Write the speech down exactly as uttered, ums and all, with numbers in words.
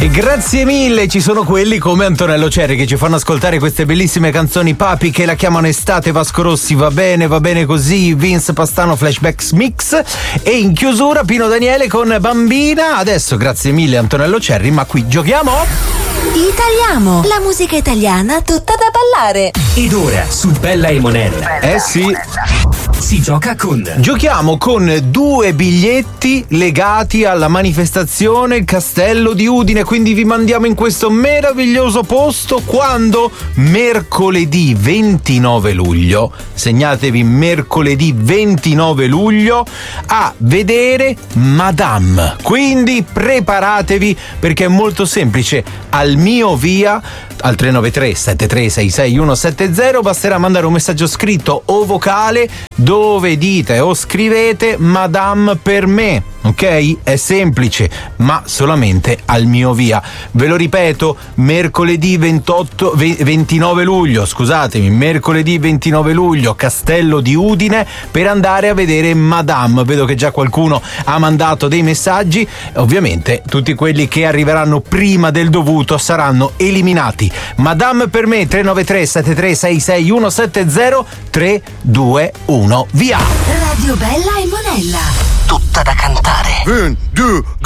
E grazie mille, ci sono quelli come Antonello Cerri che ci fanno ascoltare queste bellissime canzoni papi che la chiamano estate. Vasco Rossi, va bene, va bene così. Vince Pastano, Flashbacks Mix. E in chiusura Pino Daniele con Bambina. Adesso grazie mille Antonello Cerri, ma qui giochiamo Italiamo, la musica italiana tutta da ballare. Ed ora su Bella e Monella. Eh sì, si gioca con giochiamo con due biglietti legati alla manifestazione Il Castello di Udine, quindi vi mandiamo in questo meraviglioso posto quando mercoledì ventinove luglio, segnatevi mercoledì ventinove luglio, a vedere Madame. Quindi preparatevi perché è molto semplice. Al mio via al tre nove tre sette tre sei sei uno sette zero basterà mandare un messaggio scritto o vocale dove dite o scrivete Madame per me, ok? È semplice, ma solamente al mio via. Ve lo ripeto, mercoledì ventotto, ventinove luglio, scusatemi, mercoledì ventinove luglio, Castello di Udine, per andare a vedere Madame. Vedo che già qualcuno ha mandato dei messaggi. Ovviamente tutti quelli che arriveranno prima del dovuto saranno eliminati. Madame per me, tre nove tre sette tre sei sei uno sette zero, tre due uno, via! Radio Bella e Monella. Tutta da cantare. Un, due,